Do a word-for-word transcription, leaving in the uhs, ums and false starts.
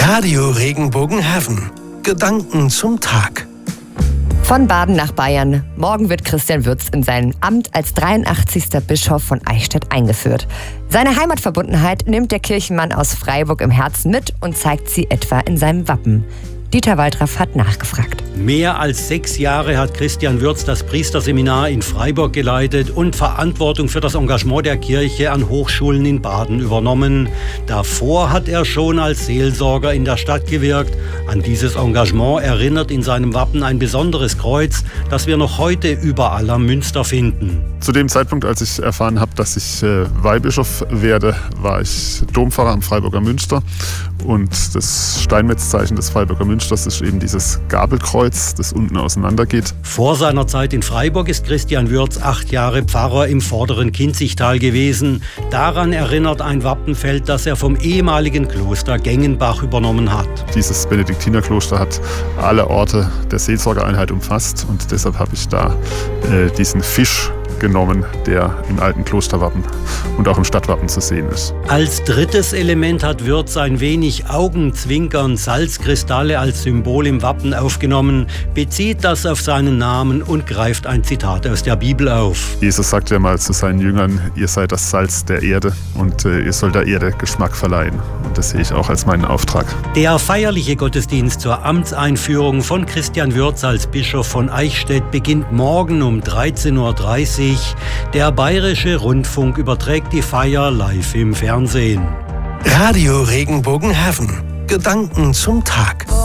Radio Regenbogen-Heaven. Gedanken zum Tag. Von Baden nach Bayern. Morgen wird Christian Würz in sein Amt als dreiundachtzigster Bischof von Eichstätt eingeführt. Seine Heimatverbundenheit nimmt der Kirchenmann aus Freiburg im Herzen mit und zeigt sie etwa in seinem Wappen. Dieter Waldraff hat nachgefragt. Mehr als sechs Jahre hat Christian Würz das Priesterseminar in Freiburg geleitet und Verantwortung für das Engagement der Kirche an Hochschulen in Baden übernommen. Davor hat er schon als Seelsorger in der Stadt gewirkt. An dieses Engagement erinnert in seinem Wappen ein besonderes Kreuz, das wir noch heute überall am Münster finden. Zu dem Zeitpunkt, als ich erfahren habe, dass ich äh, Weihbischof werde, war ich Dompfarrer am Freiburger Münster. Und das Steinmetzzeichen des Freiburger Münsters ist eben dieses Gabelkreuz, das unten auseinandergeht. Vor seiner Zeit in Freiburg ist Christian Würz acht Jahre Pfarrer im vorderen Kinzigtal gewesen. Daran erinnert ein Wappenfeld, das er vom ehemaligen Kloster Gengenbach übernommen hat. Dieses Benediktinerkloster hat alle Orte der Seelsorgereinheit umfasst und deshalb habe ich da äh, diesen Fisch genommen, der im alten Klosterwappen und auch im Stadtwappen zu sehen ist. Als drittes Element hat Würz ein wenig Augenzwinkern, Salzkristalle als Symbol im Wappen aufgenommen, bezieht das auf seinen Namen und greift ein Zitat aus der Bibel auf. Jesus sagt ja mal zu seinen Jüngern, ihr seid das Salz der Erde und äh, ihr sollt der Erde Geschmack verleihen. Und das sehe ich auch als meinen Auftrag. Der feierliche Gottesdienst zur Amtseinführung von Christian Würz als Bischof von Eichstätt beginnt morgen um dreizehn Uhr dreißig. Der Bayerische Rundfunk überträgt die Feier live im Fernsehen. Radio Regenbogen-Heaven. Gedanken zum Tag.